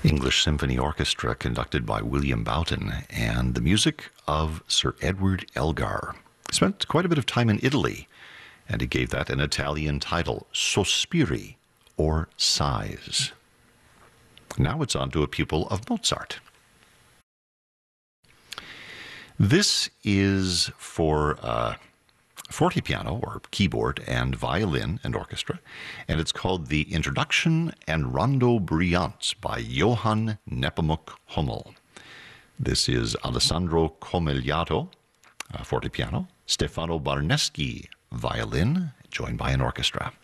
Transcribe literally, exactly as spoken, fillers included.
English Symphony Orchestra conducted by William Boughton, and the music of Sir Edward Elgar. He spent quite a bit of time in Italy, and he gave that an Italian title, Sospiri, or Sighs. Now it's on to a pupil of Mozart. This is for uh, fortepiano, or keyboard, and violin and orchestra, and it's called the Introduction and Rondo Brillant by Johann Nepomuk Hummel. This is Alessandro Comigliato, uh, fortepiano, Stefano Barneschi, violin, joined by an orchestra.